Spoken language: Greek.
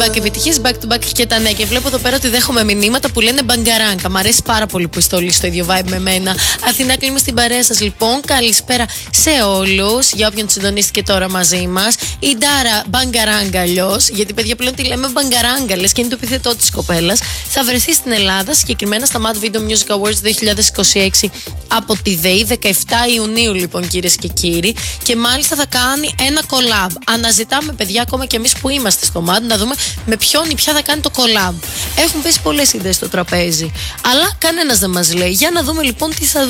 back επιτυχίες, back to back και τα νέα. Και βλέπω εδώ πέρα ότι δέχομαι μηνύματα που λένε μπαγκαράγκα. Μ' αρέσει πάρα πολύ που είστε όλοι στο ίδιο vibe με μένα. Αθηνά, κλείνουμε στην παρέα σας λοιπόν. Καλησπέρα σε όλους. Για όποιον συντονίστηκε τώρα μαζί μας. Η Ντάρα, μπαγκαράγκα αλλιώς. Γιατί παιδιά πλέον τη λέμε μπαγκαράγκα, λες και είναι το επιθετό της κοπέλας. Θα βρεθεί στην Ελλάδα, συγκεκριμένα στα Mad Video Music Awards 2026 από τη ΔΕΗ, 17 Ιουνίου λοιπόν, κυρίες και κύριοι. Και μάλιστα θα κάνει ένα collab. Αναζητάμε, παιδιά, ακόμα και εμείς που είμαστε στο Mad, να δούμε με ποιον ή ποια θα κάνει το collab. Έχουν πέσει πολλές ιδέες στο τραπέζι, αλλά κανένας δεν μας λέει. Για να δούμε λοιπόν τι θα